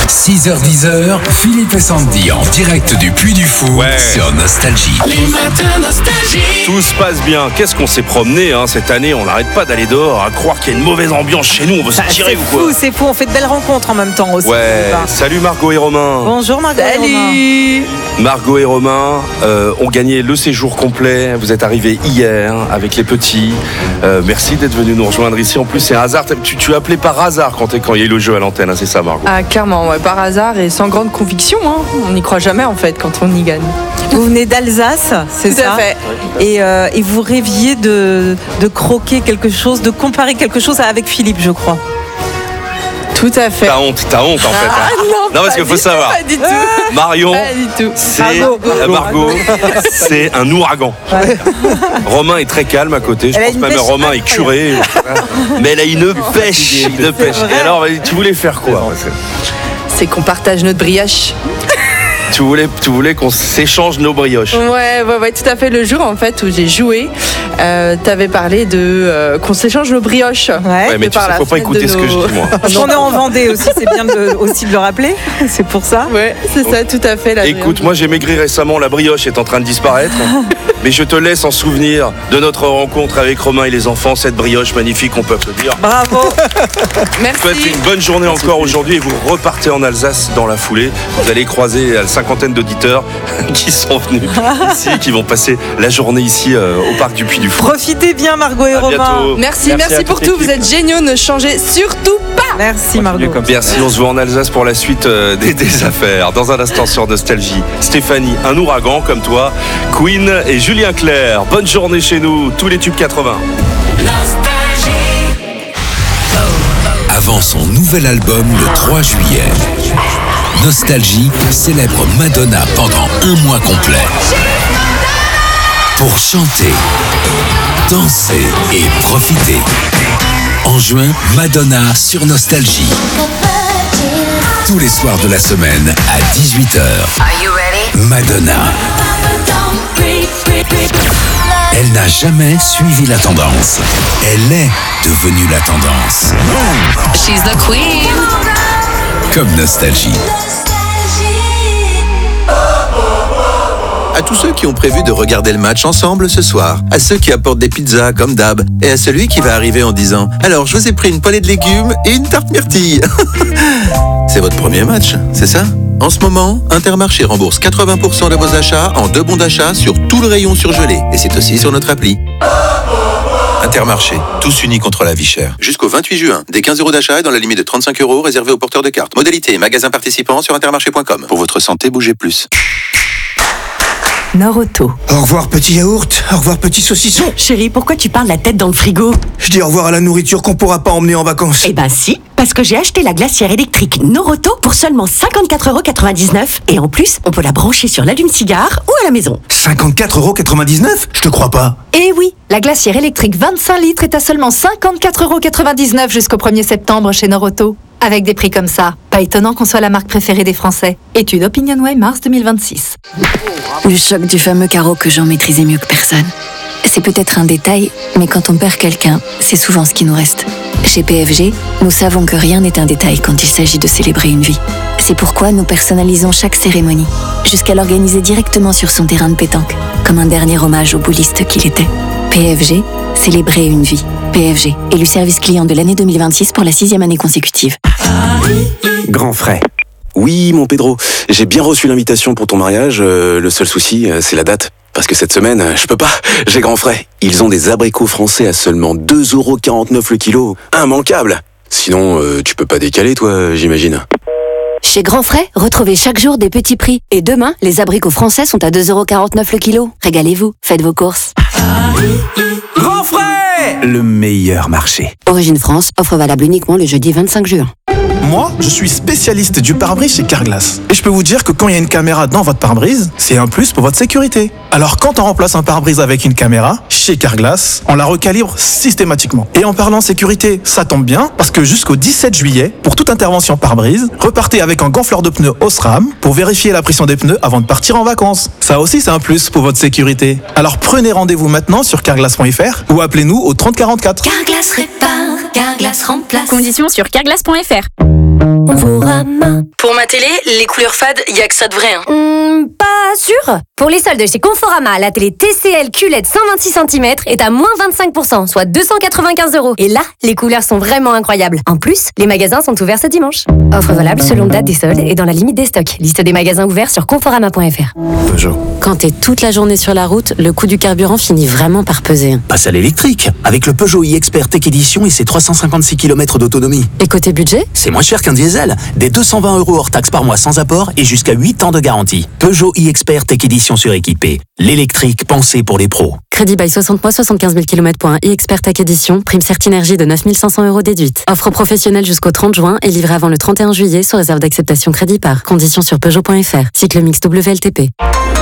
6h-10h, Philippe et Sandy en direct du Puy du Fou sur Nostalgie. Les matins Nostalgie. Tout se passe bien. Qu'est-ce qu'on s'est promené cette année, on n'arrête pas d'aller dehors, à croire qu'il y a une mauvaise ambiance chez nous, on veut se tirer ou quoi. C'est fou, on fait de belles rencontres en même temps aussi. Ouais, salut Margot et Romain. Bonjour Margot et Romain. Margot et Romain ont gagné le séjour complet. Vous êtes arrivés hier avec les petits. Merci d'être venus nous rejoindre ici. En plus, c'est un hasard. Tu as appelé par hasard quand il y a eu le jeu à l'antenne, c'est ça Margot? Ah, clairement, ouais, par hasard et sans grande conviction. On n'y croit jamais en fait quand on y gagne. Vous venez d'Alsace, c'est ça? Tout à fait. Et vous rêviez de croquer quelque chose, de comparer quelque chose avec Philippe, je crois. Tout à fait. T'as honte en fait. Non, parce qu'il faut savoir. Pas du tout. Marion, Pas du tout. c'est Margot, c'est un ouragan. Romain est très calme à côté. Je pense même que Romain est curé. Mais elle a une pêche. Et alors, tu voulais faire quoi? C'est qu'on partage notre brioche. Tu voulais qu'on s'échange nos brioches. Ouais, tout à fait. Le jour en fait où j'ai joué, t'avais parlé de qu'on s'échange nos brioches. Ouais, mais tu sais, faut pas écouter ce que je dis moi. On est en Vendée aussi, c'est bien aussi de le rappeler. C'est pour ça. Ouais, c'est ça, tout à fait. Écoute, moi j'ai maigri récemment, la brioche est en train de disparaître. Mais je te laisse en souvenir de notre rencontre avec Romain et les enfants, cette brioche magnifique, on peut applaudir. Bravo. Merci. Faites une bonne journée encore aujourd'hui et vous repartez en Alsace dans la foulée. Vous allez croiser la cinquantaine d'auditeurs qui sont venus ici, qui vont passer la journée ici au parc du Puy du Fou. Profitez bien Margot et Romain. Bientôt. Merci pour tout. Vous êtes géniaux, ne changez surtout pas. Merci Margot. Merci, on se voit en Alsace pour la suite des affaires. Dans un instant sur Nostalgie. Stéphanie, un ouragan comme toi. Queen et Julien Clerc. Bonne journée chez nous, tous les tubes 80. Avant son nouvel album le 3 juillet, Nostalgie célèbre Madonna pendant un mois complet. Pour chanter, danser et profiter. En juin, Madonna sur Nostalgie. Tous les soirs de la semaine à 18h. Madonna. Elle n'a jamais suivi la tendance. Elle est devenue la tendance. She's the queen. Comme Nostalgie. À tous ceux qui ont prévu de regarder le match ensemble ce soir, à ceux qui apportent des pizzas comme d'hab, et à celui qui va arriver en disant « Alors, je vous ai pris une poêlée de légumes et une tarte myrtille !» C'est votre premier match, c'est ça? En ce moment, Intermarché rembourse 80% de vos achats en 2 bons d'achat sur tout le rayon surgelé. Et c'est aussi sur notre appli. Intermarché, tous unis contre la vie chère. Jusqu'au 28 juin, des 15 € d'achat et dans la limite de 35 € réservés aux porteurs de cartes. Modalité et magasins participants sur intermarché.com. Pour votre santé, bougez plus. Nord-Auto. Au revoir petit yaourt, au revoir petit saucisson. Chérie, pourquoi tu parles la tête dans le frigo? Je dis au revoir à la nourriture qu'on pourra pas emmener en vacances. Eh ben si, parce que j'ai acheté la glacière électrique Nord-Auto pour seulement 54,99 €. Et en plus, on peut la brancher sur l'allume-cigare ou à la maison. 54,99 €? Je te crois pas. Eh oui, la glacière électrique 25 litres est à seulement 54,99 € jusqu'au 1er septembre chez Nord-Auto. Avec des prix comme ça, pas étonnant qu'on soit la marque préférée des Français. Étude OpinionWay mars 2026. Le choc du fameux carreau que Jean maîtrisait mieux que personne. C'est peut-être un détail, mais quand on perd quelqu'un, c'est souvent ce qui nous reste. Chez PFG, nous savons que rien n'est un détail quand il s'agit de célébrer une vie. C'est pourquoi nous personnalisons chaque cérémonie, jusqu'à l'organiser directement sur son terrain de pétanque, comme un dernier hommage au bouliste qu'il était. PFG, célébrer une vie. PFG, élu service client de l'année 2026 pour la 6e année consécutive. Grand frais. Oui, mon Pedro, j'ai bien reçu l'invitation pour ton mariage. Le seul souci, c'est la date. Parce que cette semaine, je peux pas, j'ai grand frais. Ils ont des abricots français à seulement 2,49 € le kilo. Immanquable. Sinon, tu peux pas décaler, toi, j'imagine. Chez Grand Frais, retrouvez chaque jour des petits prix. Et demain, les abricots français sont à 2,49 € le kilo. Régalez-vous, faites vos courses. Grand frais! Le meilleur marché. Origine France, offre valable uniquement le jeudi 25 juin. Moi, je suis spécialiste du pare-brise chez Carglass. Et je peux vous dire que quand il y a une caméra dans votre pare-brise, c'est un plus pour votre sécurité. Alors quand on remplace un pare-brise avec une caméra, chez Carglass, on la recalibre systématiquement. Et en parlant sécurité, ça tombe bien, parce que jusqu'au 17 juillet, pour toute intervention pare-brise, repartez avec un gonfleur de pneus Osram pour vérifier la pression des pneus avant de partir en vacances. Ça aussi, c'est un plus pour votre sécurité. Alors prenez rendez-vous maintenant sur carglass.fr ou appelez-nous au 30 44. Carglass répare, Carglass remplace. Conditions sur carglass.fr. Conforama. Pour ma télé, les couleurs fades, y a que ça de vrai. Pas sûr. Pour les soldes chez Conforama, la télé TCL QLED 126 cm est à moins 25%, soit 295 €. Et là, les couleurs sont vraiment incroyables. En plus, les magasins sont ouverts ce dimanche. Offre valable selon date des soldes et dans la limite des stocks. Liste des magasins ouverts sur conforama.fr. Peugeot. Quand t'es toute la journée sur la route, le coût du carburant finit vraiment par peser. Passe à l'électrique, avec le Peugeot e-Expert Tech Edition et ses 356 km d'autonomie. Et côté budget ? C'est moins cher qu'un diesel. Des 220 € hors taxe par mois sans apport et jusqu'à 8 ans de garantie. Peugeot e-Expert Tech Edition suréquipé. L'électrique pensé pour les pros. Crédit by 60 mois, 75 000 km pour un e-Expert Tech Edition. Prime Certinergie de 9 500 € déduite. Offre professionnelle jusqu'au 30 juin et livrée avant le 31 juillet sous réserve d'acceptation crédit par. Conditions sur Peugeot.fr. Cycle mix WLTP.